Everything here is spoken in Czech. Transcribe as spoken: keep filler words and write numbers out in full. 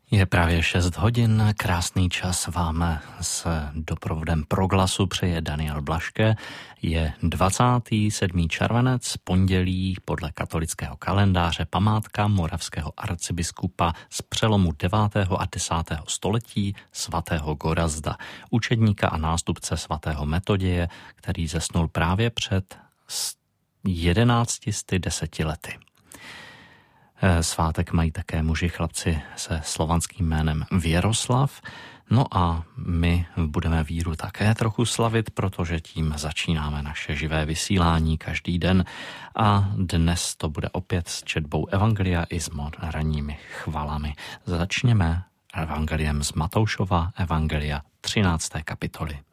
Je právě šest hodin, krásný čas vám s doprovodem Proglasu přeje Daniel Blaške. Je dvacátý sedmý červenec, pondělí podle katolického kalendáře, památka moravského arcibiskupa z přelomu devátého a desátého století svatého Gorazda, učedníka a nástupce svatého Metoděje, který zesnul právě před jedenácti sty deseti lety. Svátek mají také muži chlapci se slovanským jménem Věroslav. No a my budeme víru také trochu slavit, protože tím začínáme naše živé vysílání každý den. A dnes to bude opět s četbou Evangelia i s ranními chvalami. Začněme Evangeliem z Matoušova, Evangelia třinácté kapitoly.